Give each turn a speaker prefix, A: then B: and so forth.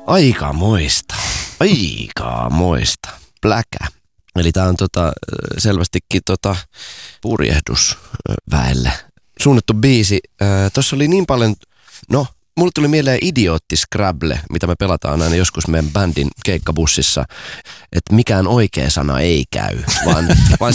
A: Aikamoista. Pläkä. Eli tää on selvästikin purjehdus väelle suunnattu biisi. Tossa oli niin paljon, mulle tuli mieleen Idiootti Scrabble, mitä me pelataan aina joskus meidän bändin keikkabussissa, että mikään oikea sana ei käy, vaan